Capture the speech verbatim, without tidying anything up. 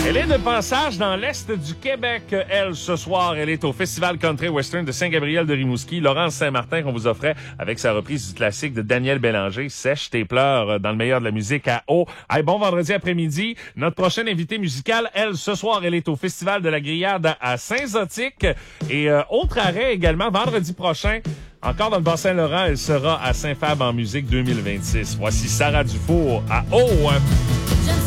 Elle est de passage dans l'Est du Québec, elle, ce soir. Elle est au Festival Country Western de Saint-Gabriel de Rimouski. Laurence Saint-Martin qu'on vous offrait avec sa reprise du classique de Daniel Bélanger, Sèche tes pleurs dans le meilleur de la musique à eau. Hey, bon vendredi après-midi. Notre prochaine invitée musicale, elle, ce soir, elle est au Festival de la Grillade à Saint-Zotique. Et euh, autre arrêt également, vendredi prochain, encore dans le Bas-Saint-Laurent, elle sera à Saint-Fab en musique deux mille vingt-six. Voici Sarah Dufour à eau. Hein.